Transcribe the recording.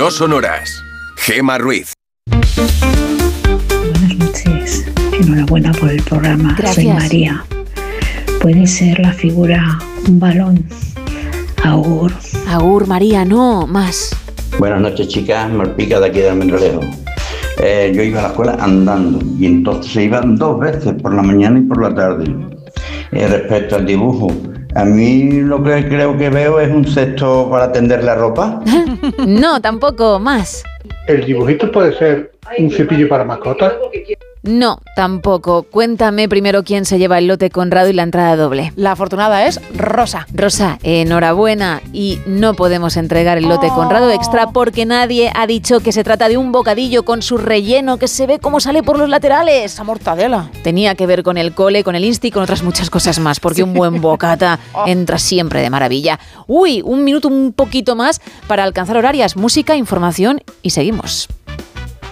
No sonoras. Gemma Ruiz. Buenas noches. Enhorabuena por el programa. Gracias. Soy María. ¿Puede ser la figura un balón? Agur. Agur, María, no, más. Buenas noches, chicas. Malpica de aquí de Almendralejo. Yo iba a la escuela andando y entonces se iban 2 veces, por la mañana y por la tarde. Respecto al dibujo, a mí lo que creo que veo es un cesto para tender la ropa. No, tampoco, más. ¿El dibujito puede ser un cepillo para mascotas? No, tampoco. Cuéntame primero quién se lleva el lote Conrado y la entrada doble. La afortunada es Rosa. Rosa, enhorabuena. Y no podemos entregar el lote Conrado Extra porque nadie ha dicho que se trata de un bocadillo con su relleno que se ve cómo sale por los laterales. Esa mortadela. Tenía que ver con el cole, con el insti y con otras muchas cosas más, porque un buen bocata entra siempre de maravilla. Uy, un minuto un poquito más para alcanzar horarias, música, información y seguimos.